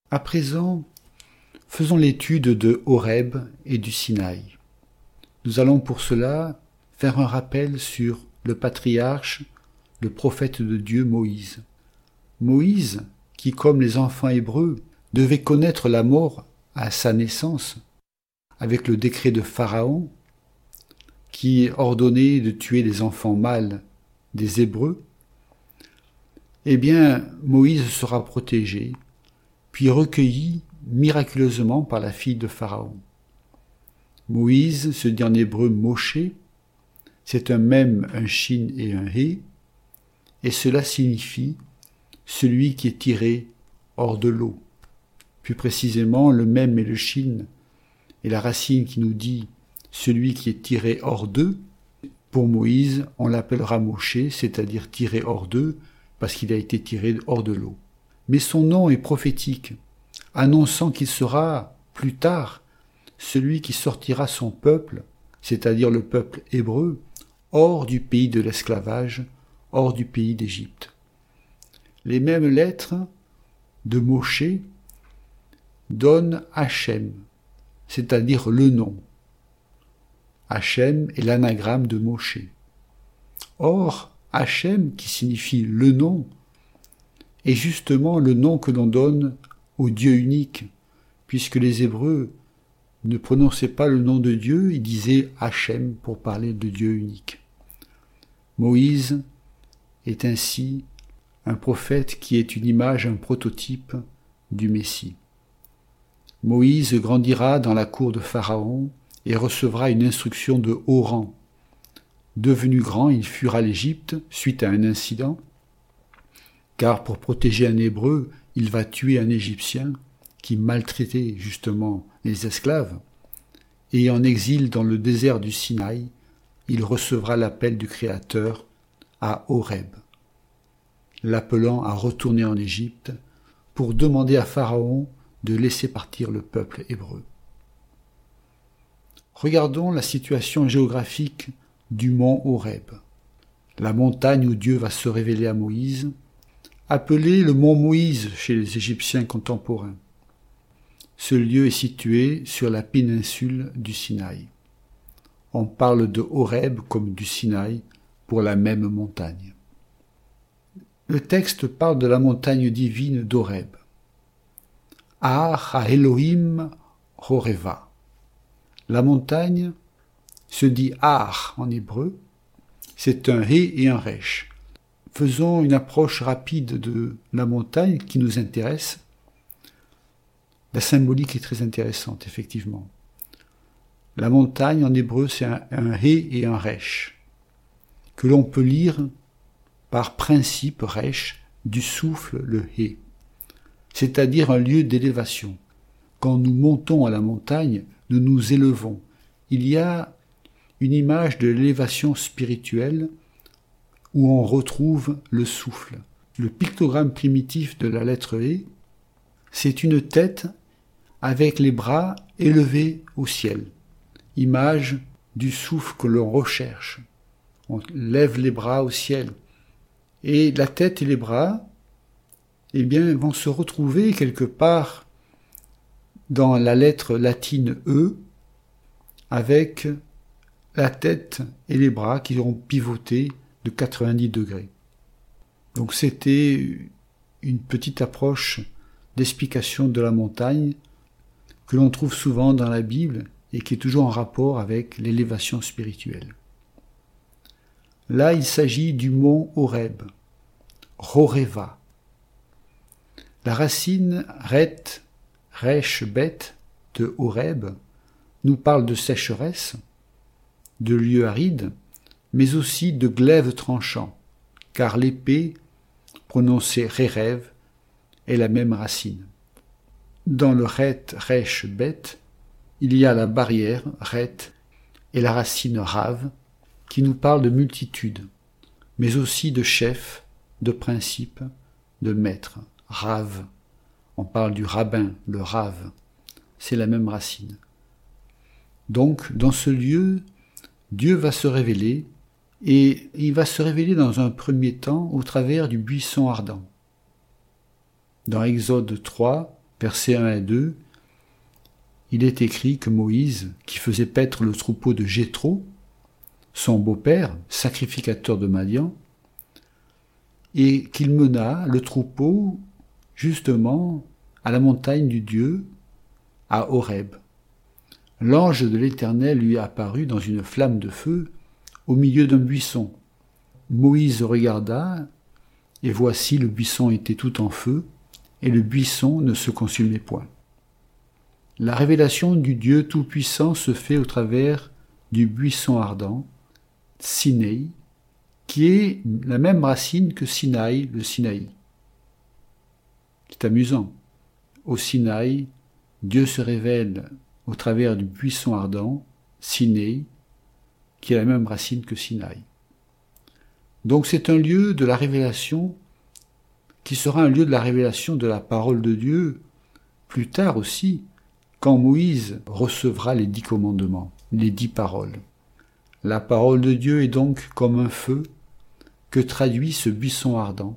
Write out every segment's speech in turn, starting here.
À présent, faisons l'étude de Horeb et du Sinaï. Nous allons pour cela faire un rappel sur le patriarche, le prophète de Dieu Moïse. Moïse, qui comme les enfants hébreux, devait connaître la mort à sa naissance, avec le décret de Pharaon, qui ordonnait de tuer les enfants mâles des Hébreux, eh bien, Moïse sera protégé, puis recueilli miraculeusement par la fille de Pharaon. Moïse se dit en hébreu Moshe, c'est un mème, un shin et un hé, et cela signifie celui qui est tiré hors de l'eau. Plus précisément, le mème et le shin est la racine qui nous dit celui qui est tiré hors d'eux. Pour Moïse, on l'appellera Moshe, c'est-à-dire tiré hors d'eux, parce qu'il a été tiré hors de l'eau. Mais son nom est prophétique, annonçant qu'il sera, plus tard, celui qui sortira son peuple, c'est-à-dire le peuple hébreu, hors du pays de l'esclavage, hors du pays d'Égypte. Les mêmes lettres de Moshe donnent Hachem, c'est-à-dire le nom. Hachem est l'anagramme de Moshe. Or, Hachem, qui signifie le nom, est justement le nom que l'on donne au Dieu unique, puisque les Hébreux ne prononçaient pas le nom de Dieu, ils disaient Hachem pour parler de Dieu unique. Moïse est ainsi un prophète qui est une image, un prototype du Messie. Moïse grandira dans la cour de Pharaon et recevra une instruction de haut rang. Devenu grand, il fuira l'Égypte suite à un incident, car pour protéger un Hébreu, il va tuer un Égyptien qui maltraitait justement les esclaves, et en exil dans le désert du Sinaï, il recevra l'appel du Créateur à Horeb, l'appelant à retourner en Égypte pour demander à Pharaon de laisser partir le peuple hébreu. Regardons la situation géographique du mont Horeb, la montagne où Dieu va se révéler à Moïse, appelé le mont Moïse chez les Égyptiens contemporains. Ce lieu est situé sur la péninsule du Sinaï. On parle de Horeb comme du Sinaï pour la même montagne. Le texte parle de la montagne divine d'Horeb. Har ha-Elohim Horeva. La montagne se dit Har en hébreu, c'est un He et un Resh. Faisons une approche rapide de la montagne qui nous intéresse. La symbolique est très intéressante, effectivement. La montagne en hébreu, c'est un He et un Resh, que l'on peut lire par principe Resh du souffle, le He, c'est-à-dire un lieu d'élévation. Quand nous montons à la montagne, nous nous élevons. Il y a une image de l'élévation spirituelle où on retrouve le souffle. Le pictogramme primitif de la lettre E, c'est une tête avec les bras élevés au ciel. Image du souffle que l'on recherche. On lève les bras au ciel. Et la tête et les bras, eh bien, vont se retrouver quelque part dans la lettre latine E, avec la tête et les bras qui ont pivoté de 90 degrés. Donc c'était une petite approche d'explication de la montagne que l'on trouve souvent dans la Bible et qui est toujours en rapport avec l'élévation spirituelle. Là, il s'agit du mont Horeb, Horeva. La racine ret, resh, bet de Horeb nous parle de sécheresse, de lieux arides, mais aussi de glaive tranchant, car l'épée, prononcée rérev, est la même racine. Dans le ret, resh, bet, il y a la barrière, ret, et la racine rav, qui nous parle de multitude, mais aussi de chef, de principe, de maître, rav. On parle du rabbin, le rav, c'est la même racine. Donc, dans ce lieu, Dieu va se révéler, et il va se révéler dans un premier temps au travers du buisson ardent. Dans Exode 3, versets 1 à 2, il est écrit que Moïse, qui faisait paître le troupeau de Jéthro, son beau-père, sacrificateur de Madian, et qu'il mena le troupeau justement à la montagne du Dieu, à Horeb. L'ange de l'Éternel lui apparut dans une flamme de feu au milieu d'un buisson. Moïse regarda, et voici le buisson était tout en feu, et le buisson ne se consumait point. La révélation du Dieu Tout-Puissant se fait au travers du buisson ardent, Sinaï, qui est la même racine que Sinaï, le Sinaï. C'est amusant. Au Sinaï, Dieu se révèle au travers du buisson ardent, Sinaï, qui est la même racine que Sinaï. Donc c'est un lieu de la révélation qui sera un lieu de la révélation de la parole de Dieu, plus tard aussi, quand Moïse recevra les 10 commandements, les 10 paroles. La parole de Dieu est donc comme un feu que traduit ce buisson ardent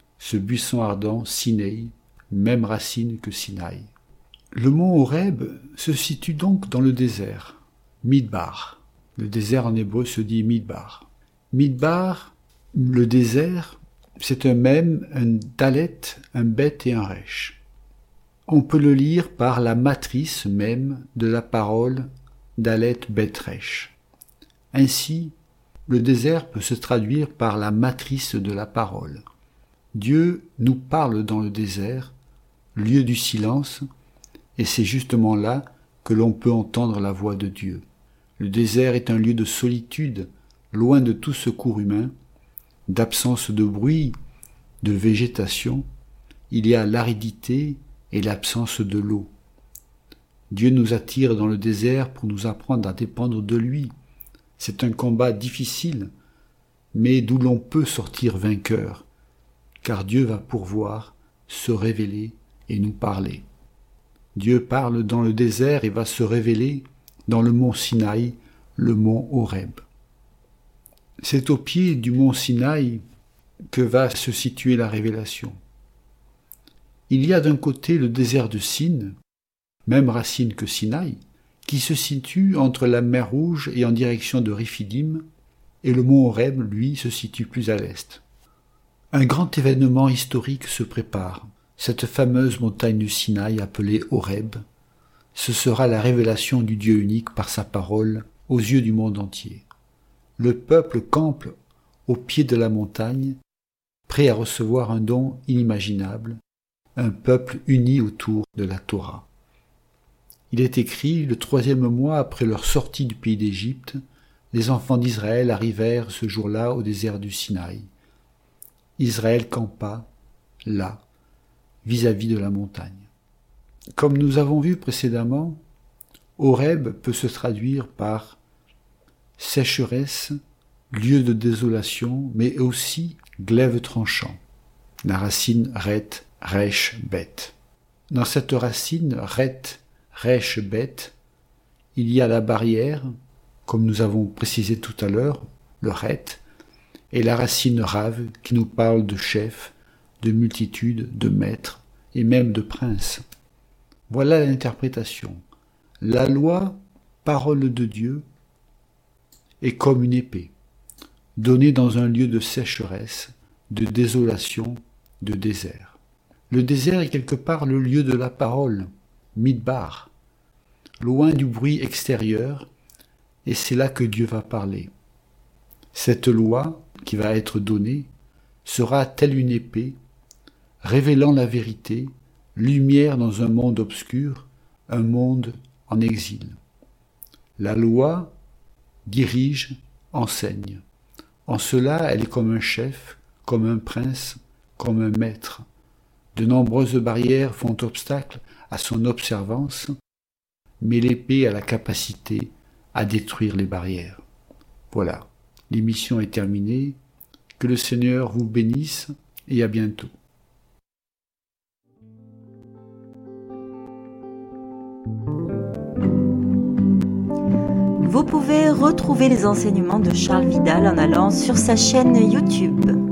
Sinaï, même racine que Sinaï. Le mont Horeb se situe donc dans le désert, Midbar. Le désert en hébreu se dit Midbar. Midbar, le désert, c'est un mème, un dalet, un bet et un resh. On peut le lire par la matrice même de la parole dalet bet resh. Ainsi, le désert peut se traduire par la matrice de la parole. Dieu nous parle dans le désert, lieu du silence, et c'est justement là que l'on peut entendre la voix de Dieu. Le désert est un lieu de solitude, loin de tout secours humain, d'absence de bruit, de végétation. Il y a l'aridité et l'absence de l'eau. Dieu nous attire dans le désert pour nous apprendre à dépendre de lui. C'est un combat difficile, mais d'où l'on peut sortir vainqueur, car Dieu va pourvoir, se révéler et nous parler. Dieu parle dans le désert et va se révéler dans le mont Sinaï, le mont Horeb. C'est au pied du mont Sinaï que va se situer la révélation. Il y a d'un côté le désert de Sin, même racine que Sinaï, qui se situe entre la mer Rouge et en direction de Riphidim, et le mont Horeb, lui, se situe plus à l'est. Un grand événement historique se prépare. Cette fameuse montagne du Sinaï appelée Horeb, ce sera la révélation du Dieu unique par sa parole aux yeux du monde entier. Le peuple campe au pied de la montagne, prêt à recevoir un don inimaginable, un peuple uni autour de la Torah. Il est écrit, le 3e mois après leur sortie du pays d'Égypte, les enfants d'Israël arrivèrent ce jour-là au désert du Sinaï. Israël campa, là, vis-à-vis de la montagne. Comme nous avons vu précédemment, Horeb peut se traduire par sécheresse, lieu de désolation, mais aussi glaive tranchant. La racine ret, resh, bet. Dans cette racine ret, resh, bet, il y a la barrière, comme nous avons précisé tout à l'heure, le ret, et la racine rave qui nous parle de chef, de multitude, de maître et même de prince. Voilà l'interprétation. La loi, parole de Dieu, est comme une épée, donnée dans un lieu de sécheresse, de désolation, de désert. Le désert est quelque part le lieu de la parole, Midbar, loin du bruit extérieur, et c'est là que Dieu va parler. Cette loi qui va être donnée sera telle une épée, révélant la vérité, lumière dans un monde obscur, un monde en exil. La loi dirige, enseigne. En cela, elle est comme un chef, comme un prince, comme un maître. De nombreuses barrières font obstacle à son observance, mais l'épée a la capacité à détruire les barrières. Voilà, l'émission est terminée. Que le Seigneur vous bénisse et à bientôt. Vous pouvez retrouver les enseignements de Charles Vidal en allant sur sa chaîne YouTube.